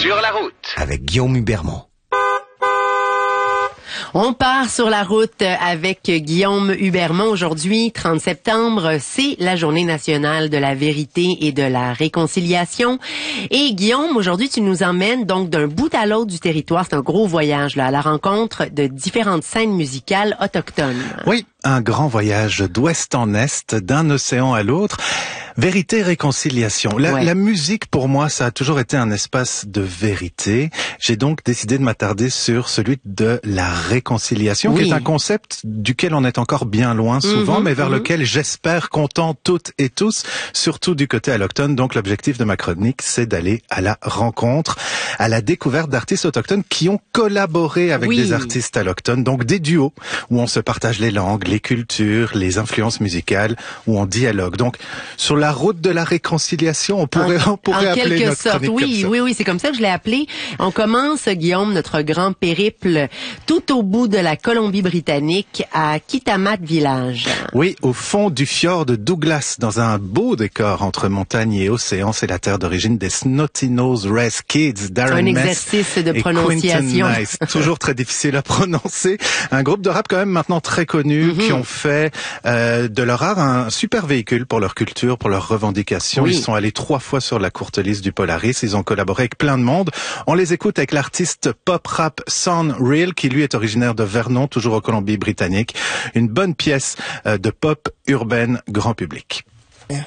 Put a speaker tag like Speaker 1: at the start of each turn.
Speaker 1: Sur la route.
Speaker 2: Avec Guillaume Hubermont.
Speaker 3: On part sur la route avec Guillaume Hubermont. Aujourd'hui, 30 septembre, c'est la journée nationale de la vérité et de la réconciliation. Et Guillaume, aujourd'hui, tu nous emmènes donc d'un bout à l'autre du territoire. C'est un gros voyage, là, à la rencontre de différentes scènes musicales autochtones.
Speaker 4: Oui, un grand voyage d'ouest en est, d'un océan à l'autre. Vérité, réconciliation. La musique, pour moi, ça a toujours été un espace de vérité. J'ai donc décidé de m'attarder sur celui de la réconciliation, qui est un concept duquel on est encore bien loin souvent, mais vers lequel j'espère qu'on tend toutes et tous, surtout du côté allochtone. Donc l'objectif de ma chronique, c'est d'aller à la rencontre, à la découverte d'artistes autochtones qui ont collaboré avec des artistes allochtones, donc des duos où on se partage les langues, les cultures, les influences musicales, où on dialogue. Donc sur la route de la réconciliation, on pourrait appeler notre chronique comme ça.
Speaker 3: Oui, c'est comme ça que je l'ai appelé. On commence, Guillaume, notre grand périple tout au bout de la Colombie-Britannique à Kitimat Village.
Speaker 4: Oui, au fond du fjord de Douglas, dans un beau décor entre montagne et océan. C'est la terre d'origine des Snotty-Nose Rez Kids, Darren Mess.
Speaker 3: Un exercice de prononciation.
Speaker 4: Nice. Toujours très difficile à prononcer. Un groupe de rap quand même maintenant très connu, qui ont fait de leur art un super véhicule pour leur culture, pour leur revendications. Ils sont allés 3 fois sur la courte liste du Polaris. Ils ont collaboré avec plein de monde. On les écoute avec l'artiste pop-rap Son Real, qui lui est originaire de Vernon, toujours en Colombie-Britannique. Une bonne pièce de pop urbaine grand public.